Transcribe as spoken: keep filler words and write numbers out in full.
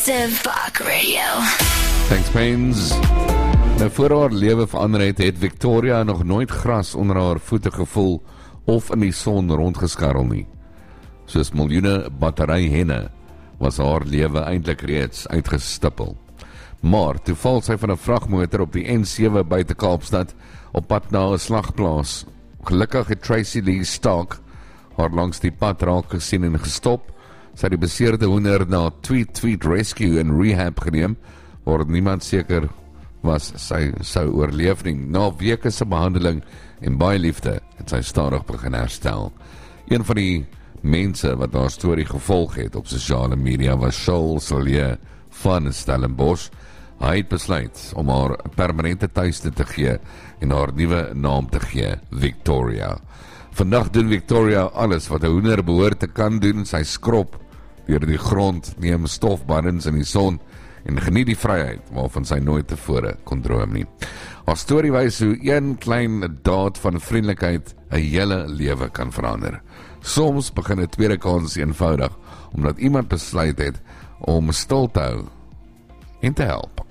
Alternative Park Radio. Thanks, Pains. Nou, voor haar lewe verander het, het Victoria nog nooit gras onder haar voete gevoel of in die son rondgeskarrel nie. Soos miljoene batteryhenne was haar lewe eintlik reeds uitgestippel. Maar toe val sy van 'n vragmotor op die N sewe buite Kaapstad op pad na 'n slagplaas. Gelukkig het Tracy Lee Stark haar langs die pad raak gesien en gestop. Sy het die beseerde hoender na Tweet Tweet Rescue en Rehab geneem, waar niemand seker was sy sou oorleef nie. Na weke se behandeling en baie liefde het sy stadig begin herstel. Een van die mense wat haar storie gevolg het op sosiale media was Shaul Silje van Stellenbosch. Hy het besluit om haar permanente tuiste te gee en haar nuwe naam te gee, Victoria. Vandag doen Victoria alles wat 'n hoender behoort te kan doen. Sy skrob deur die grond, neem stofbaddens in die son en geniet die vryheid waarvan sy nooit tevore kon droom nie. Haar storie wys hoe een klein daad van vriendelikheid 'n hele lewe kan verander. Soms begin 'n tweede kans eenvoudig omdat iemand besluit het om stil te hou en te help.